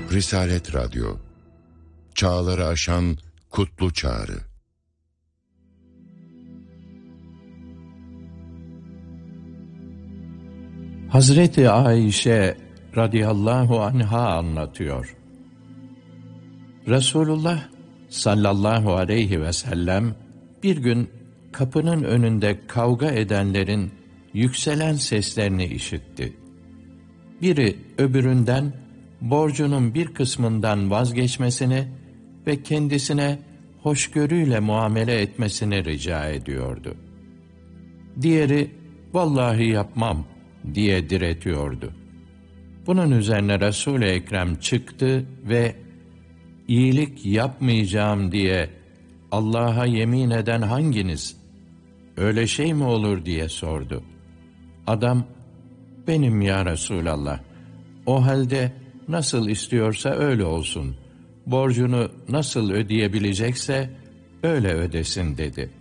Risalet Radyo, çağları aşan kutlu çağrı. Hazreti Ayşe radıyallahu anha anlatıyor. Resulullah sallallahu aleyhi ve sellem bir gün kapının önünde kavga edenlerin yükselen seslerini işitti. Biri öbüründen borcunun bir kısmından vazgeçmesini ve kendisine hoşgörüyle muamele etmesini rica ediyordu. Diğeri, vallahi yapmam diye diretiyordu. Bunun üzerine Resul-i Ekrem çıktı ve iyilik yapmayacağım diye Allah'a yemin eden hanginiz? Öyle şey mi olur diye sordu. Adam, benim ya Resulallah. O halde nasıl istiyorsa öyle olsun. Borcunu nasıl ödeyebilecekse öyle ödesin dedi.